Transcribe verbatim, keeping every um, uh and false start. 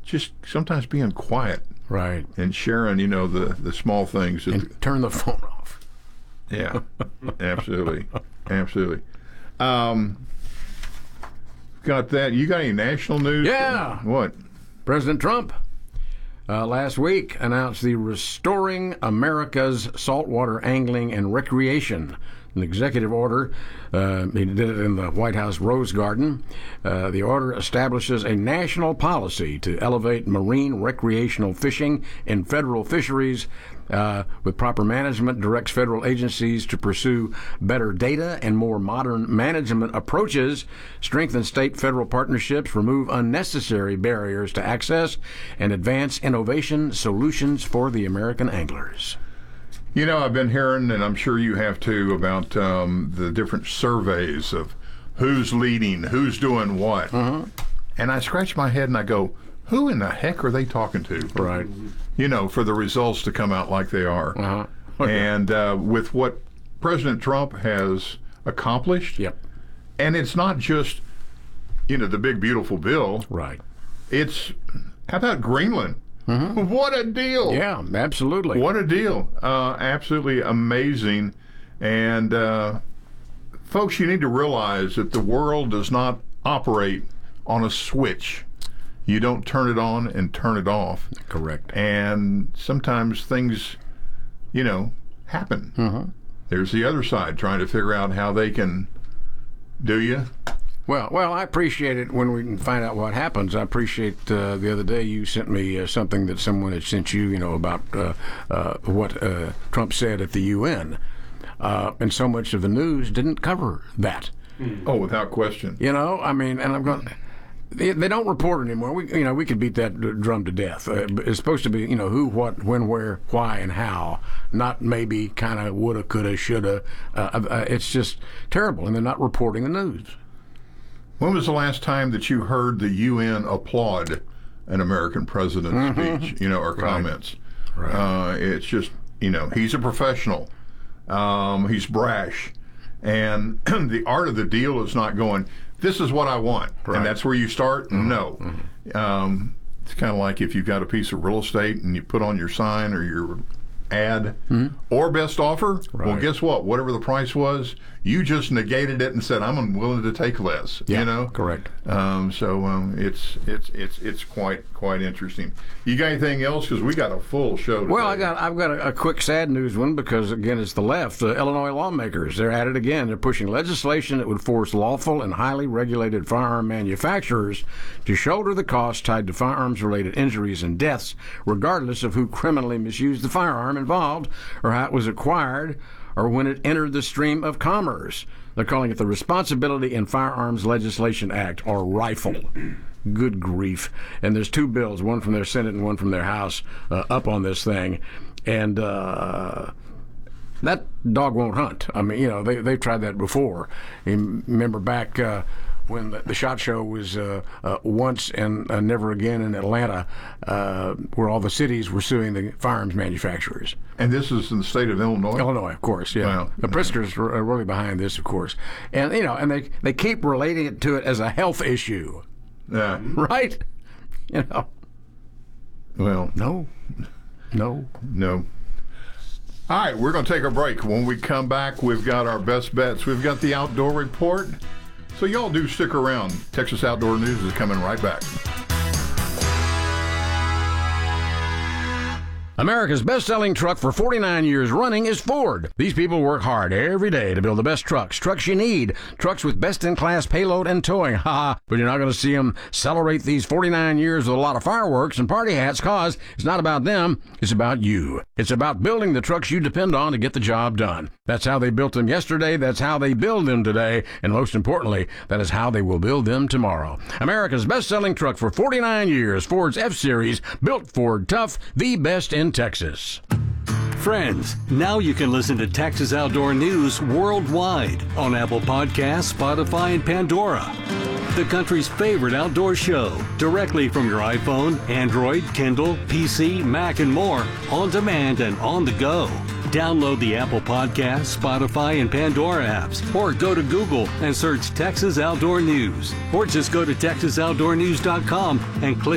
just sometimes being quiet. Right. And sharing, you know, the, the small things. And turn the phone off. Yeah, absolutely. Absolutely. Um, got that. You got any national news? Yeah. What? President Trump uh, last week announced the Restoring America's Saltwater Angling and Recreation, an executive order. Uh, he did it in the White House Rose Garden. Uh, the order establishes a national policy to elevate marine recreational fishing in federal fisheries. Uh, with proper management, directs federal agencies to pursue better data and more modern management approaches, strengthen state-federal partnerships, remove unnecessary barriers to access, and advance innovation solutions for the American anglers. You know, I've been hearing, and I'm sure you have too, about um, the different surveys of who's leading, who's doing what. Uh-huh. And I scratch my head and I go, who in the heck are they talking to? Right. You know, for the results to come out like they are. Uh-huh. Okay. And uh, with what President Trump has accomplished, yep. And it's not just, you know, the big, beautiful bill. Right. It's, how about Greenland? Mm-hmm. What a deal. Yeah, absolutely. What a deal. Uh, absolutely amazing. And, uh, folks, you need to realize that the world does not operate on a switch. You don't turn it on and turn it off. Correct. And sometimes things, you know, happen. Mm-hmm. There's the other side trying to figure out how they can, do you? Well, well, I appreciate it when we can find out what happens. I appreciate uh, the other day you sent me uh, something that someone had sent you, you know, about uh, uh, what uh, Trump said at the U N. Uh, and so much of the news didn't cover that. Oh, without question. You know, I mean, and I'm going... They, they don't report anymore. We, you know, we could beat that drum to death. Uh, it's supposed to be, you know, who, what, when, where, why, and how. Not maybe, kind of, woulda, coulda, shoulda. Uh, uh, it's just terrible, and they're not reporting the news. When was the last time that you heard the U N applaud an American president's mm-hmm. speech, you know, or comments? Right. Uh, it's just, you know, he's a professional. Um, he's brash. And the art of the deal is not going, this is what I want. Right. And that's where you start? Mm-hmm. No. Mm-hmm. Um, it's kind of like if you've got a piece of real estate and you put on your sign or your ad mm-hmm. or best offer, right. Well, guess what? Whatever the price was, you just negated it and said, I'm unwilling to take less. Yeah, you know? Correct. Um, so um, it's it's it's it's quite quite interesting. You got anything else? Because we got a full show today. Well, I got I've got a, a quick sad news one because again it's the left. Uh, Illinois lawmakers, they're at it again. They're pushing legislation that would force lawful and highly regulated firearm manufacturers to shoulder the costs tied to firearms-related injuries and deaths, regardless of who criminally misused the firearm involved or how it was acquired or when it entered the stream of commerce. They're calling it the Responsibility in Firearms Legislation Act, or RIFLE. Good grief. And there's two bills, one from their Senate and one from their House, uh, up on this thing. And uh, that dog won't hunt. I mean, you know, they, they've tried that before. You remember back... Uh, when the, the SHOT Show was uh, uh, once and uh, never again in Atlanta, uh, where all the cities were suing the firearms manufacturers. And this is in the state of Illinois? Illinois, of course, yeah. Wow. The Pritzkers are really behind this, of course. And, you know, and they, they keep relating it to it as a health issue. Yeah. Right? You know. Well. No. No. No. All right, we're going to take a break. When we come back, we've got our best bets. We've got the Outdoor Report. So y'all do stick around. Texas Outdoor News is coming right back. America's best-selling truck for forty-nine years running is Ford. These people work hard every day to build the best trucks, trucks you need, trucks with best-in-class payload and towing. Ha! But you're not going to see them celebrate these forty-nine years with a lot of fireworks and party hats, cause it's not about them, it's about you. It's about building the trucks you depend on to get the job done. That's how they built them yesterday, that's how they build them today, and most importantly, that is how they will build them tomorrow. America's best-selling truck for forty-nine years, Ford's F-Series, built Ford tough, the best in Texas. Friends, now you can listen to Texas Outdoor News worldwide on Apple Podcasts, Spotify, and Pandora. The country's favorite outdoor show, directly from your iPhone, Android, Kindle, P C, Mac, and more, on demand and on the go. Download the Apple Podcasts, Spotify, and Pandora apps, or go to Google and search Texas Outdoor News. Or just go to texas outdoor news dot com and click